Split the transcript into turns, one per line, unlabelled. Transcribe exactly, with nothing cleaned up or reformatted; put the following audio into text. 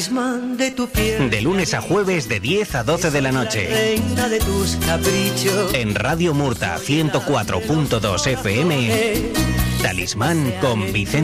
De, tu piel,
de lunes a jueves de diez a doce de la noche.
Reina de tus caprichos.
En Radio Murta ciento cuatro punto dos F M, Talismán con Vicente